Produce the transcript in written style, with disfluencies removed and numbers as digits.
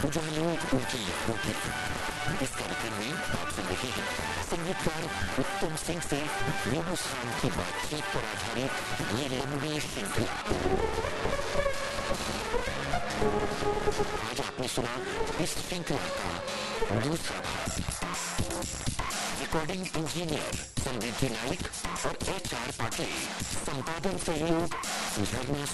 उजाले उनकी यादों की। इस कार्यक्रम में आप सुन रहे हैं संगीतकार उत्तम सिंह से यूनुस खान की बातचीत पर आधारित ये लंबी श्रृंखला। आज आपने सुना इस श्रृंखला का दूसरा भाग। रिकॉर्डिंग इंजीनियर समृद्धि नाइक और HR पाटिल, संपादन सहयोग झरना